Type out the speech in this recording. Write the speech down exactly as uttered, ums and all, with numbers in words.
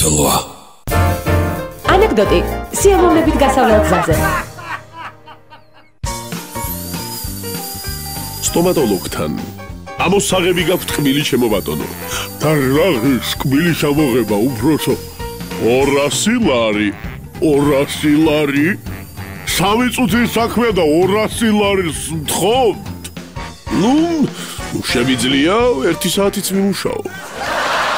მართლობა. ანეკდოტი სიამოვნებით გასავლელ გზაზე. სტომატოლოგთან ამოსაღები გაქვთ კბილი ჩემო ბატონო. და რაღაც კბილის ამოღება უფროსო. ორასი ლარი. ორასი ლარი. სამი წუთის საქმეა და ორასი ლარის მთხოვთ. ნუ, შეგვიძლია ერთი საათიც მიმუშაო.